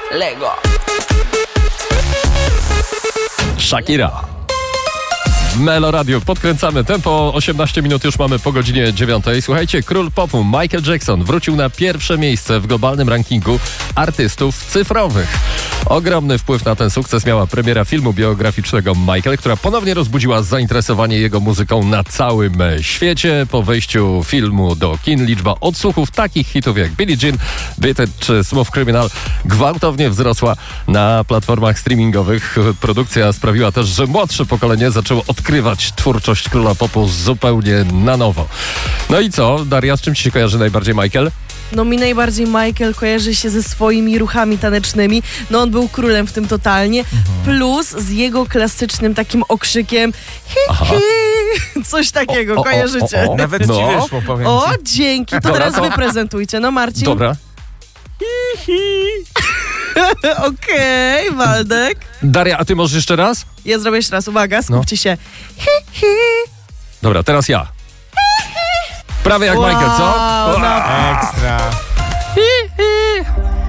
Lego. Shakira. Melo Radio. Podkręcamy tempo. 18 minut już mamy po godzinie 9. Słuchajcie, król popu Michael Jackson wrócił na pierwsze miejsce w globalnym rankingu artystów cyfrowych. Ogromny wpływ na ten sukces miała premiera filmu biograficznego Michael, która ponownie rozbudziła zainteresowanie jego muzyką na całym świecie. Po wejściu filmu do kin liczba odsłuchów takich hitów jak Billie Jean, Beat It czy Smooth Criminal gwałtownie wzrosła na platformach streamingowych. Produkcja sprawiła też, że młodsze pokolenie zaczęło odkrywać twórczość króla popu zupełnie na nowo. No i co, Daria, z czym ci się kojarzy najbardziej Michael? No mi najbardziej Michael kojarzy się ze swoimi ruchami tanecznymi. No on był królem w tym totalnie. Plus z jego klasycznym takim okrzykiem coś takiego, kojarzycie? Nawet ci wyszło, powiem O, ci. dzięki. To teraz wy prezentujcie. No Marcin. Dobra. Okej, Waldek. Daria, a ty możesz jeszcze raz? Ja zrobię jeszcze raz. Uwaga, skupcie się. Dobra, teraz ja. Prawie jak Michael, co? Wow, no. Ekstra.